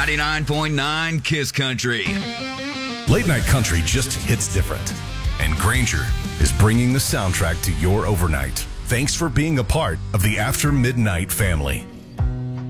99.9 Kiss Country. Late night country just hits different. And Granger is bringing the soundtrack to your overnight. Thanks for being a part of the After Midnight family.